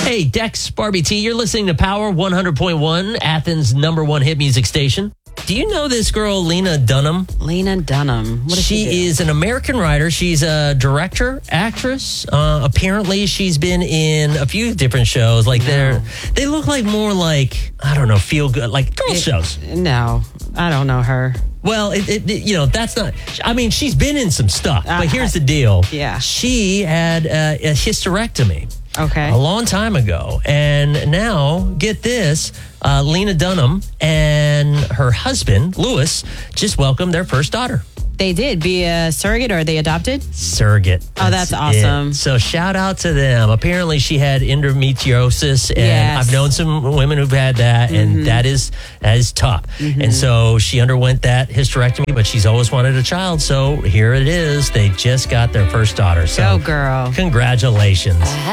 Hey, Dex, Barbie T, you're listening to Power 100.1, Athens' #1 hit music station. Do you know this girl, Lena Dunham? Lena Dunham. What does she do? She is an American writer. She's a director, actress. Apparently, she's been in a few different shows. Like they look like more like, I don't know, feel good, like girl shows. No, I don't know her. Well, that's not. I mean, she's been in some stuff, but here's the deal. Yeah. She had a hysterectomy. Okay. A long time ago. And now, get this, Lena Dunham and her husband, Lewis, just welcomed their first daughter. They did. Be a surrogate or are they adopted? Surrogate. Oh, that's awesome. It. So shout out to them. Apparently she had endometriosis, and Yes. I've known some women who've had that, and that is tough. And so she underwent that hysterectomy, but she's always wanted a child. So here it is. They just got their first daughter. So Go, girl. congratulations.